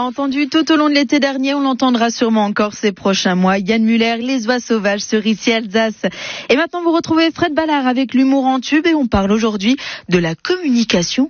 entendu tout au long de l'été dernier, on l'entendra sûrement encore ces prochains mois. Yann Müller, Les Oies Sauvages sur ici Alsace. Et maintenant vous retrouvez Fred Ballard avec l'humour en tube et on parle aujourd'hui de la communication